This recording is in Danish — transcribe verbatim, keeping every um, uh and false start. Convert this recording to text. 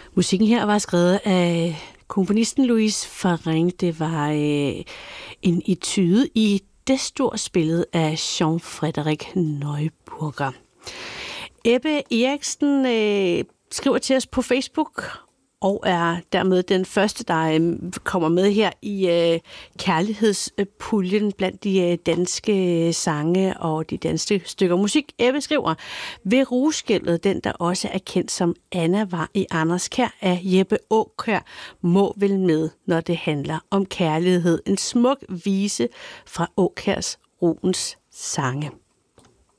Musikken her var skrevet af komponisten Louise Farrenc. Det var øh, en etude i Destur, spillet af Jean-Frédéric Neuburger. Ebbe Eriksen øh, skriver til os på Facebook, og er dermed den første, der øh, kommer med her i øh, kærlighedspuljen blandt de øh, danske sange og de danske stykker musik. Ebbe skriver, ved Rugeskælvet, den der også er kendt som Anna var i Anders Kjær af Jeppe Aakjær, må vel med, når det handler om kærlighed. En smuk vise fra Aakjærs Roens sange.